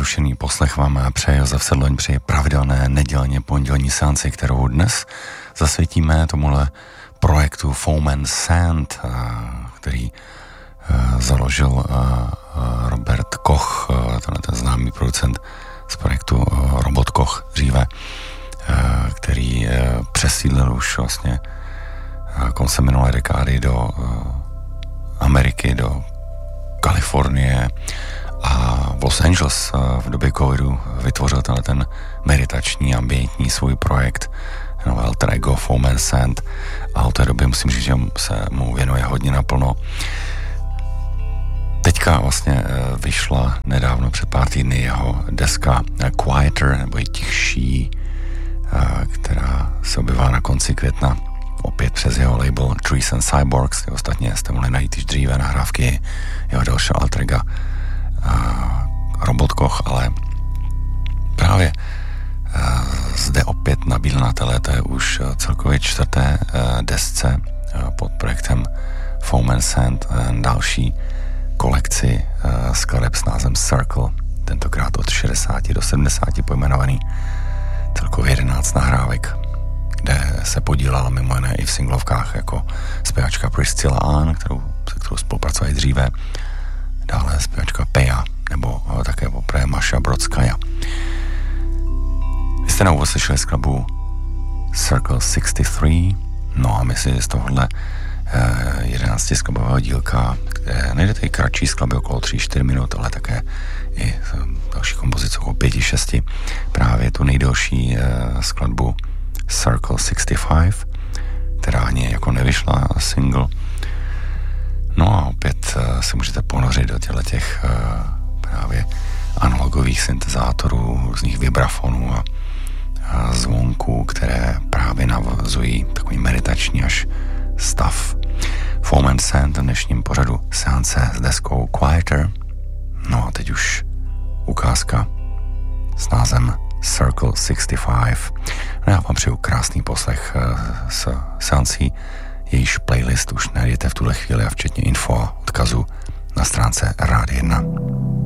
Nepřerušený poslech vám přeje Josef Sedloň při pravidelné nedělně pondělní seanci, kterou dnes zasvětíme tomuhle projektu Foam and Sand, který založil Robert Koch, ten známý producent z projektu Robot Koch dříve, který přesídlil už vlastně koncem minulé dekády do Ameriky, do Kalifornie a v Los Angeles v době covidu vytvořil ten meditační, ambientní svůj projekt, nové alter ego Foam and Sand, a od té doby musím říct, že se mu věnuje hodně naplno. Teďka vlastně vyšla nedávno před pár týdny jeho deska Quieter, nebo i tichší, která se objevila na konci května opět přes jeho label Trees and Cyborgs. Ostatně jste mohli najít již dříve nahrávky jeho dalšího alter ega Robot Koch, ale právě zde opět nabídl na této už celkově 4. desce pod projektem Foam and Sand další kolekci skladeb s názvem Circle, tentokrát od 60 do 70 pojmenovaný, celkově 11 nahrávek, kde se podílela mimo jiné i v singlovkách jako zpěvačka Priscilla Ann, se kterou spolupracovali dříve, dále zpěvačka Peja, nebo také poprvé Maša Brodskaja. Vy jste na úvod slyšeli skladbu Circle 63, no a my si z tohohle 11 skladbového dílka, kde najdete i kratší skladby okolo 3-4 minut, ale také i další kompozice okolo 5-6, právě tu nejdelší skladbu Circle 65, která ani jako nevyšla single. No a opět si můžete ponořit do těch právě analogových syntezátorů, různých vibrafonů a zvonků, které právě navazují takový meditační až stav. Foam and Sand v dnešním pořadu seance s deskou Quieter. No a teď už ukázka s názvem Circle 65. No já vám přeju krásný poslech s seancí, jejíž playlist už najdete v tuhle chvíli a včetně info a odkazu na stránce Rádia 1.